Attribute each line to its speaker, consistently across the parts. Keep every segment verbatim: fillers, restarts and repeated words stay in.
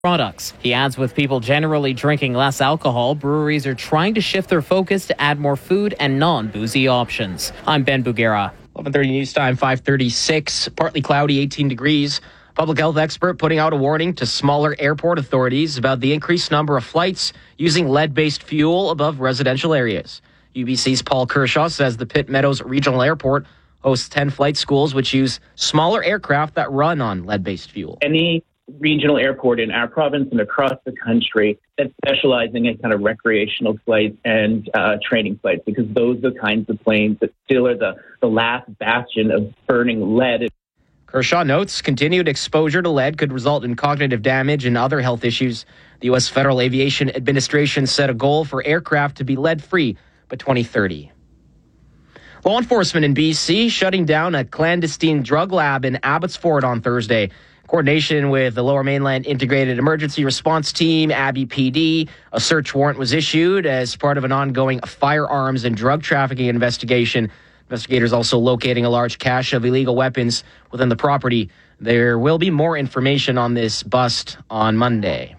Speaker 1: products. He adds with people generally drinking less alcohol, breweries are trying to shift their focus to add more food and non-boozy options. I'm Ben Bugera.
Speaker 2: eleven thirty news time, five thirty-six. Partly cloudy, eighteen degrees. Public health expert putting out a warning to smaller airport authorities about the increased number of flights using lead-based fuel above residential areas. U B C's Paul Kershaw says the Pitt Meadows Regional Airport hosts ten flight schools which use smaller aircraft that run on lead-based fuel.
Speaker 3: Any regional airport in our province and across the country that's specializing in kind of recreational flights and uh, training flights, because those are the kinds of planes that still are the, the last bastion of burning lead.
Speaker 2: Kershaw notes continued exposure to lead could result in cognitive damage and other health issues. The U S Federal Aviation Administration set a goal for aircraft to be lead-free by twenty thirty. Law enforcement in B C shutting down a clandestine drug lab in Abbotsford on Thursday. Coordination with the Lower Mainland Integrated Emergency Response Team, Abbey P D. A search warrant was issued as part of an ongoing firearms and drug trafficking investigation. Investigators also locating a large cache of illegal weapons within the property. There will be more information on this bust on Monday.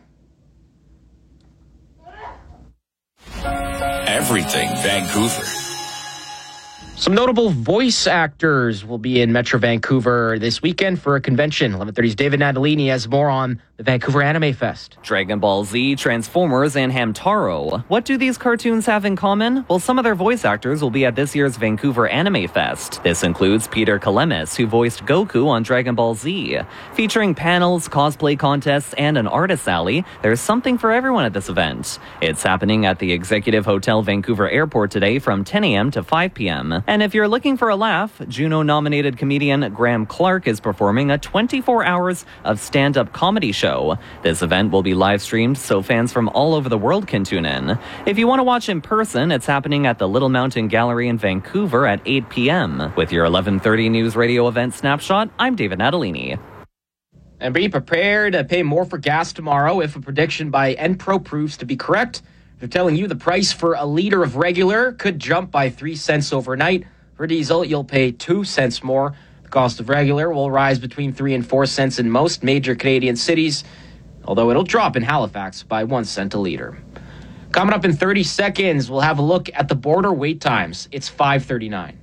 Speaker 4: Everything Vancouver.
Speaker 2: Some notable voice actors will be in Metro Vancouver this weekend for a convention. eleven thirty's David Natalini has more on the Vancouver Anime Fest.
Speaker 5: Dragon Ball Z, Transformers, and Hamtaro. What do these cartoons have in common? Well, some of their voice actors will be at this year's Vancouver Anime Fest. This includes Peter Kalemis, who voiced Goku on Dragon Ball Z. Featuring panels, cosplay contests, and an artist alley, there's something for everyone at this event. It's happening at the Executive Hotel Vancouver Airport today from ten a.m. to five p.m. And if you're looking for a laugh, Juno-nominated comedian Graham Clark is performing a twenty-four hours of stand-up comedy show. This event will be live-streamed so fans from all over the world can tune in. If you want to watch in person, it's happening at the Little Mountain Gallery in Vancouver at eight p.m. With your eleven thirty News Radio event snapshot, I'm David Natalini.
Speaker 2: And be prepared to pay more for gas tomorrow if a prediction by Enpro proves to be correct. They're telling you the price for a liter of regular could jump by three cents overnight. For diesel, you'll pay two cents more. The cost of regular will rise between three and four cents in most major Canadian cities, although it'll drop in Halifax by one cent a liter. Coming up in thirty seconds, we'll have a look at the border wait times. It's five thirty-nine.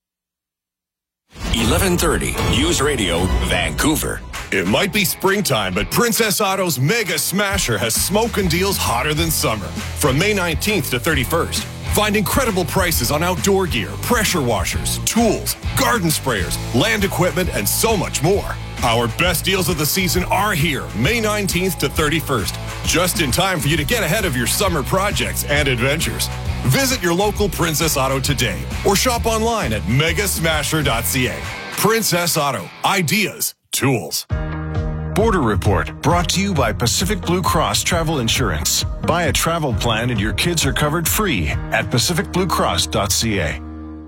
Speaker 4: eleven thirty News Radio, Vancouver.
Speaker 6: It might be springtime, but Princess Auto's Mega Smasher has smoking deals hotter than summer. From May nineteenth to thirty-first, find incredible prices on outdoor gear, pressure washers, tools, garden sprayers, land equipment, and so much more. Our best deals of the season are here, May nineteenth to thirty-first, just in time for you to get ahead of your summer projects and adventures. Visit your local Princess Auto today or shop online at mega smasher dot c a. Princess Auto. Ideas. Tools.
Speaker 7: Border Report, brought to you by Pacific Blue Cross Travel Insurance. Buy a travel plan and your kids are covered free at pacific blue cross dot c a.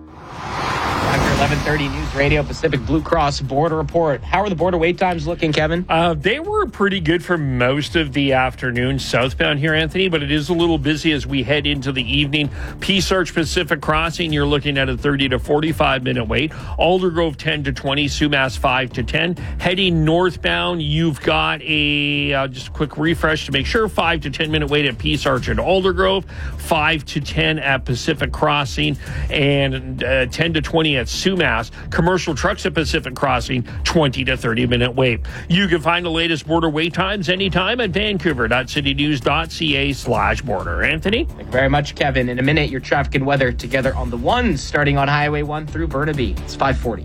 Speaker 2: After eleven thirty News Radio, Pacific Blue Cross Border Report. How are the border wait times looking, Kevin?
Speaker 8: Uh, they were pretty good for most of the afternoon southbound here, Anthony, but it is a little busy as we head into the evening. Peace Arch Pacific Crossing, you're looking at a thirty to forty-five minute wait. Aldergrove ten to twenty, Sumas five to ten. Heading northbound, you've got a uh, just a quick refresh to make sure, five to ten minute wait at Peace Arch and Aldergrove, five to ten at Pacific Crossing, and uh, ten to twenty at Sumas. Commercial trucks at Pacific Crossing, twenty to thirty minute wait. You can find the latest border wait times anytime at vancouver dot city news dot c a slash border. Anthony?
Speaker 2: Thank you very much, Kevin. In a minute, your traffic and weather together on the ones, starting on Highway one through Burnaby. It's five forty.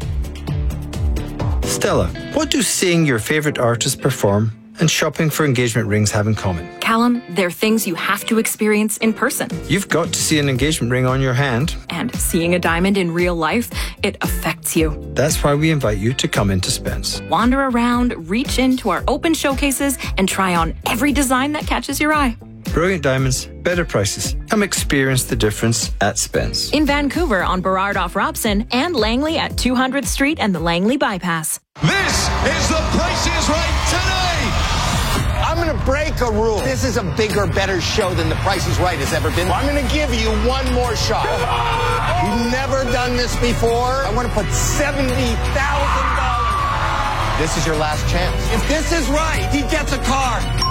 Speaker 9: Stella, what do seeing your favorite artist perform and shopping for engagement rings have in common?
Speaker 10: Callum, they're things you have to experience in person.
Speaker 9: You've got to see an engagement ring on your hand.
Speaker 10: And seeing a diamond in real life, it affects you.
Speaker 9: That's why we invite you to come into Spence.
Speaker 10: Wander around, reach into our open showcases, and try on every design that catches your eye.
Speaker 9: Brilliant diamonds, better prices. Come experience the difference at Spence.
Speaker 10: In Vancouver on Burrard off Robson and Langley at two hundredth Street and the Langley Bypass.
Speaker 11: This is The Price is Right today. I'm going to break a rule. This is a bigger, better show than The Price is Right has ever been. I'm going to give you one more shot. You've never done this before. I want to put seventy thousand dollars. This is your last chance. If this is right, he gets a car.